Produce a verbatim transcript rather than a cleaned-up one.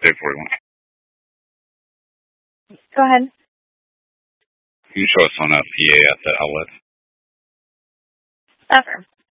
eight forty-one. Go ahead. Can you show us on a P A at the outlet? Affirm.